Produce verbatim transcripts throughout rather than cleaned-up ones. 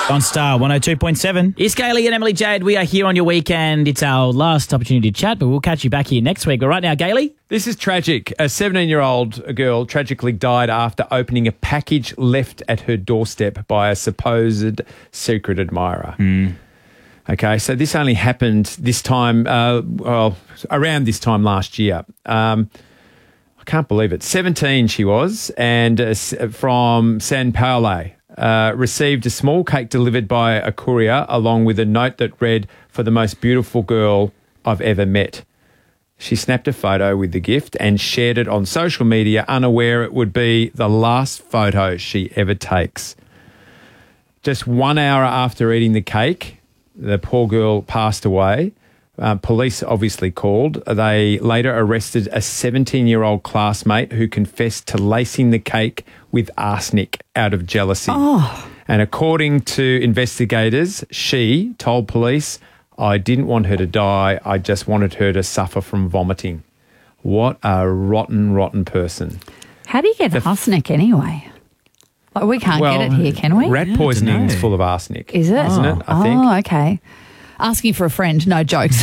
On Star one oh two point seven. It's Kaylee and Emily Jade. We are here on your weekend. It's our last opportunity to chat, but we'll catch you back here next week. But right now, Kaylee. This is tragic. A seventeen-year-old girl tragically died after opening a package left at her doorstep by a supposed secret admirer. Mm. Okay, so this only happened this time, uh, well, around this time last year. Um, I can't believe it. seventeen she was, and uh, from San Paulo. Uh, received a small cake delivered by a courier along with a note that read, "For the most beautiful girl I've ever met." She snapped a photo with the gift and shared it on social media, unaware it would be the last photo she ever takes. Just one hour after eating the cake, the poor girl passed away. Uh, police obviously called. They later arrested a seventeen-year-old classmate who confessed to lacing the cake with arsenic out of jealousy. Oh. And according to investigators, she told police, "I didn't want her to die. I just wanted her to suffer from vomiting." What a rotten, rotten person. How do you get The- arsenic anyway? Like, we can't Well, get it here, can we? Rat Yeah, poisoning is dunno. full of arsenic. Is it? Isn't it? I think. Oh, okay. Asking for a friend, no jokes.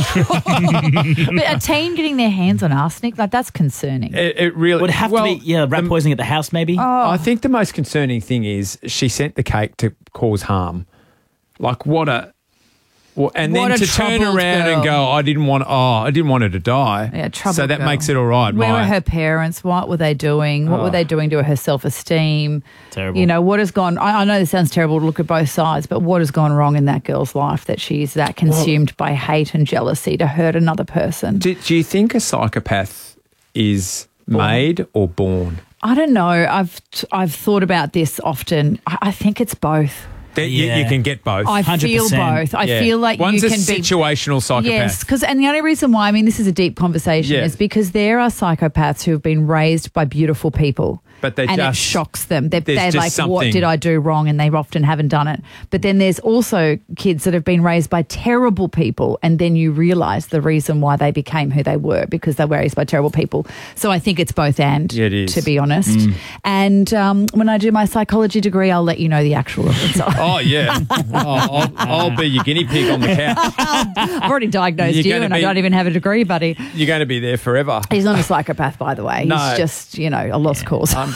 But a teen getting their hands on arsenic, like that's concerning. It, it really Would have well, to be, yeah, rat the- poisoning at the house maybe. I think the most concerning thing is she sent the cake to cause harm. Like what a, well, and What then a to turn troubled around and girl. go, I didn't want, oh, I didn't want her to die. Yeah, troubled So that girl. makes it all right. Where My- were her parents? What were they doing? What Oh. were they doing to her self-esteem? Terrible. You know, what has gone... I, I know this sounds terrible to look at both sides, but what has gone wrong in that girl's life that she's that consumed by hate and jealousy to hurt another person? do, do you think a psychopath is made or born? I don't know. I've I've thought about this often. I, I think it's both. That you, you Yeah. can get both. I one hundred feel percent. both. I Yeah. feel like One's you a can be... situational psychopath. Yes, because and the only reason why, I mean, this is a deep conversation, Yeah. is because there are psychopaths who have been raised by beautiful people. But they and just- it shocks them. They're, there's they're just like, what something- did I do wrong? And they often haven't done it. But then there's also kids that have been raised by terrible people, and then you realise the reason why they became who they were because they were raised by terrible people. So I think it's both and, Yeah, it is. to be honest. And um, when I do my psychology degree, I'll let you know the actual result. Oh, yeah. oh, I'll, I'll be your guinea pig on the couch. I've already diagnosed You're you, gonna and I be- don't even have a degree, buddy. You're going to be there forever. He's not a psychopath, by the way. No. He's just, you know, a lost cause. I'm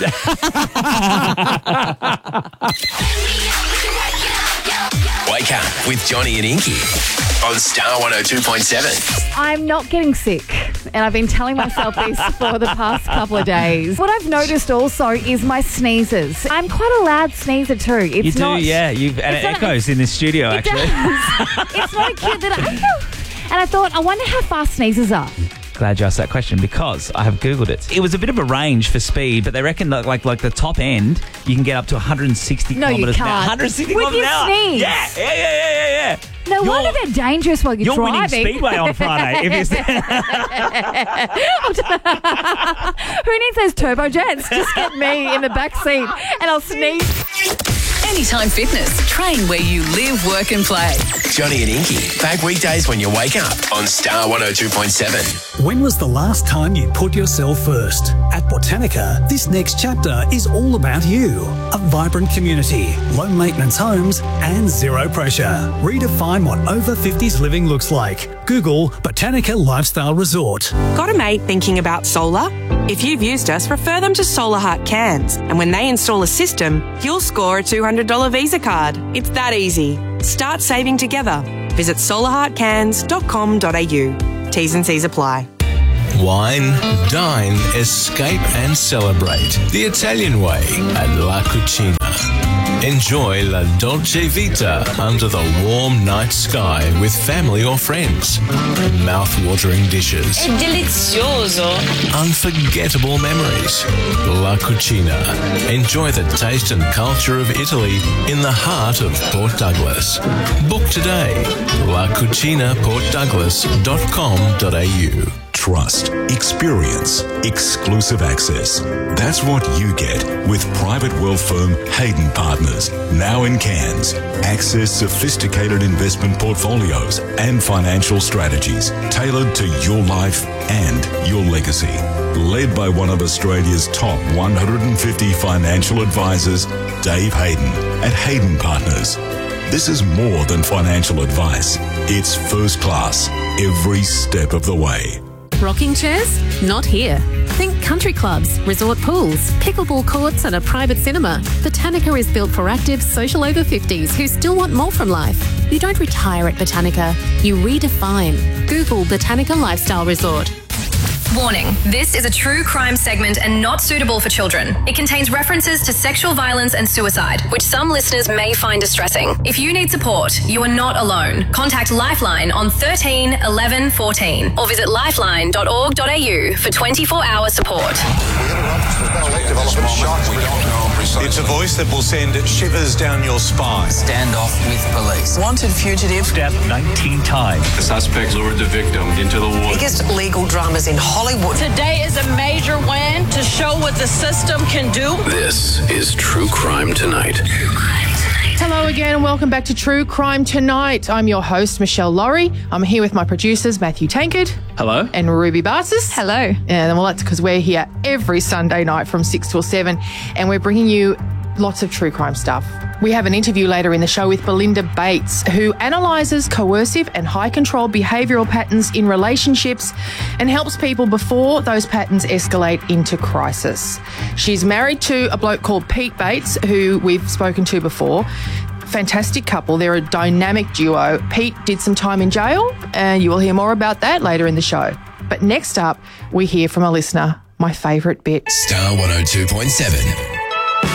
Wake up with Johnny and Inky on Star one oh two point seven. I'm not getting sick, and I've been telling myself this for the past couple of days. What I've noticed also is my sneezes. I'm quite a loud sneezer too. It's You do, not, yeah. You've and it it's not- echoes in this studio, It actually. does. It's not a kid that I And I thought, I wonder how fast sneezes are. Glad you asked that question because I have Googled it. It was a bit of a range for speed, but they reckon that like like the top end, you can get up to one hundred sixty No, you kilometers an hour. can't. one hundred sixty With kilometers your an hour. sneeze. Yeah, yeah, yeah, yeah, yeah, yeah. No You're- wonder they're dangerous while you're, You're winning driving. Speedway on Friday. If you Who needs those turbo jets? Just get me in the back seat and I'll sneeze. Anytime Fitness. Train where you live, work and play. Johnny and Inky, back weekdays when you wake up on Star one oh two point seven. When was the last time you put yourself first? At Botanica, this next chapter is all about you. A vibrant community, low maintenance homes, and zero pressure. Redefine what over fifties living looks like. Google Botanica Lifestyle Resort. Got a mate thinking about solar? If you've used us, refer them to Solar Heart Cairns. And when they install a system, you'll score a two hundred dollars Visa card. It's that easy. Start saving together. Visit solar heart cairns dot com dot a u. T's and C's apply. Wine, dine, escape and celebrate the Italian way at La Cucina. Enjoy La Dolce Vita under the warm night sky with family or friends. Mouth-watering dishes. Delizioso. Unforgettable memories. La Cucina. Enjoy the taste and culture of Italy in the heart of Port Douglas. Book today. la cucina port douglas dot com dot a u. Trust, experience, exclusive access. That's what you get with private wealth firm Hayden Partners, now in Cairns. Access sophisticated investment portfolios and financial strategies tailored to your life and your legacy. Led by one of Australia's top one hundred fifty financial advisors, Dave Hayden at Hayden Partners. This is more than financial advice. It's first class every step of the way. Rocking chairs? Not here. Think country clubs, resort pools, pickleball courts and a private cinema. Botanica is built for active social over fifties who still want more from life. You don't retire at Botanica, you redefine. Google Botanica Lifestyle Resort. Warning, this is a true crime segment and not suitable for children. It contains references to sexual violence and suicide, which some listeners may find distressing. If you need support, you are not alone. Contact Lifeline on thirteen eleven fourteen or visit lifeline dot org dot a u for twenty-four hour support. It's a voice that will send shivers down your spine. Stand off with police. Wanted fugitive. Stabbed nineteen times. The suspect lured the victim into the water. Biggest legal dramas in Hollywood. Today is a major win to show what the system can do. This is True Crime Tonight. Hello again and welcome back to True Crime Tonight. I'm your host, Michelle Laurie. I'm here with my producers, Matthew Tankard. Hello. And Ruby Barsis. Hello. And well, that's because we're here every Sunday night from six till seven and we're bringing you lots of true crime stuff. We have an interview later in the show with Belinda Bates, who analyses coercive and high control behavioural patterns in relationships and helps people before those patterns escalate into crisis. She's married to a bloke called Pete Bates, who we've spoken to before. Fantastic couple. They're a dynamic duo. Pete did some time in jail, and you will hear more about that later in the show. But next up, we hear from a listener, my favourite bit. Star one oh two point seven.